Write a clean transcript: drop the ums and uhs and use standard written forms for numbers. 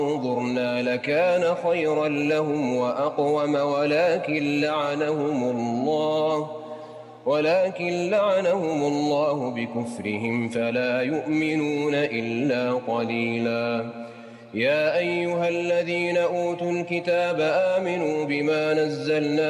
انظرنا لكان خيرا لهم وأقوم ولكن لعنهم الله بكفرهم فلا يؤمنون إلا قليلا. يا أيها الذين أوتوا الكتاب آمنوا بما نزلنا